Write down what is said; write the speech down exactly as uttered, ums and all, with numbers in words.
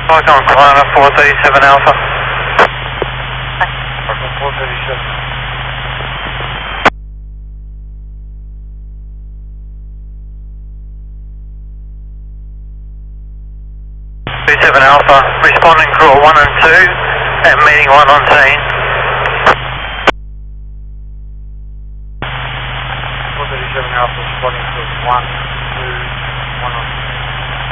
Welcome, Corona four thirty-seven Alpha. Welcome four thirty-seven. thirty-seven Alpha, responding crew one and two, and meeting one on scene.